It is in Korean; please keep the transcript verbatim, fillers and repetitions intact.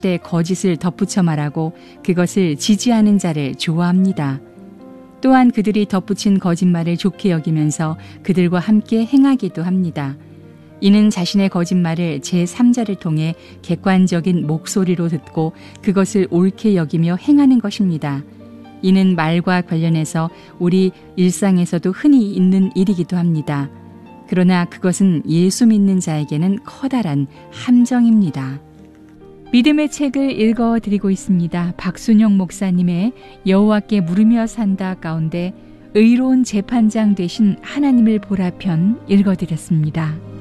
때 거짓을 덧붙여 말하고 그것을 지지하는 자를 좋아합니다. 또한 그들이 덧붙인 거짓말을 좋게 여기면서 그들과 함께 행하기도 합니다. 이는 자신의 거짓말을 제삼자를 통해 객관적인 목소리로 듣고 그것을 옳게 여기며 행하는 것입니다. 이는 말과 관련해서 우리 일상에서도 흔히 있는 일이기도 합니다. 그러나 그것은 예수 믿는 자에게는 커다란 함정입니다. 믿음의 책을 읽어드리고 있습니다. 박순영 목사님의 여호와께 물으며 산다 가운데 의로운 재판장 되신 하나님을 보라 편 읽어드렸습니다.